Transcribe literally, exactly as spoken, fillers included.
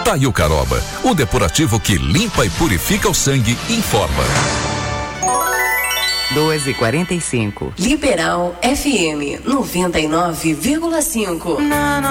Daí o Caroba, o depurativo que limpa e purifica o sangue, informa. doze e quarenta e cinco. Liberal F M noventa e nove vírgula cinco.